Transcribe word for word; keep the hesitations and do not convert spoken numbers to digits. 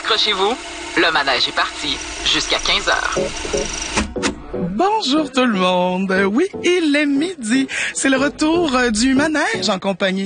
Accrochez-vous, le manège est parti jusqu'à quinze heures. Bonjour tout le monde. Oui, il est midi. C'est le retour du manège en compagnie